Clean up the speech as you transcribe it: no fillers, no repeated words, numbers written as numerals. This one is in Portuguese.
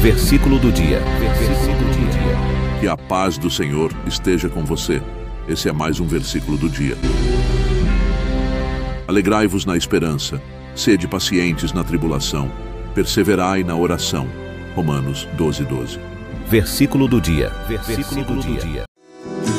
Versículo do dia. Que a paz do Senhor esteja com você. Esse é mais um versículo do dia. Alegrai-vos na esperança, sede pacientes na tribulação, perseverai na oração. Romanos 12:12. Versículo do dia.